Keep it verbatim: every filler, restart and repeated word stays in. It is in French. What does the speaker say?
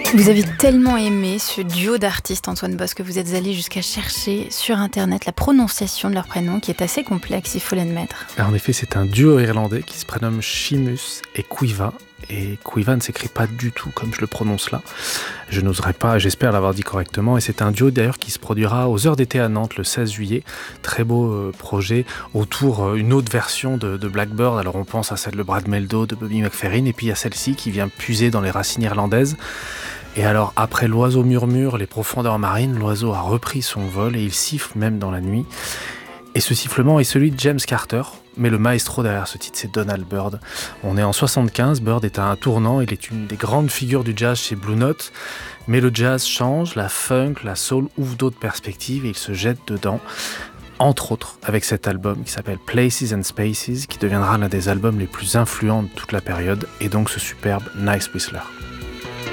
Vous avez tellement aimé ce duo d'artistes, Antoine Boss, que vous êtes allé jusqu'à chercher sur Internet la prononciation de leur prénom, qui est assez complexe, il faut l'admettre. En effet, c'est un duo irlandais qui se prénomme Seamus et Quiva. Et Quiva ne s'écrit pas du tout comme je le prononce là. Je n'oserais pas, j'espère l'avoir dit correctement. Et c'est un duo d'ailleurs qui se produira aux Heures d'été à Nantes le seize juillet. Très beau euh, projet autour euh, une autre version de, de Blackbird. Alors on pense à celle de Brad Meldo, de Bobby McFerrin. Et puis il y a celle-ci qui vient puiser dans les racines irlandaises. Et alors, après l'oiseau murmure les profondeurs marines, l'oiseau a repris son vol et il siffle même dans la nuit. Et ce sifflement est celui de James Carter, mais le maestro derrière ce titre, c'est Donald Byrd. On est en soixante-quinze, Byrd est à un tournant, il est une des grandes figures du jazz chez Blue Note, mais le jazz change, la funk, la soul ouvrent d'autres perspectives et il se jette dedans. Entre autres avec cet album qui s'appelle Places and Spaces, qui deviendra l'un des albums les plus influents de toute la période, et donc ce superbe Nice Whistler.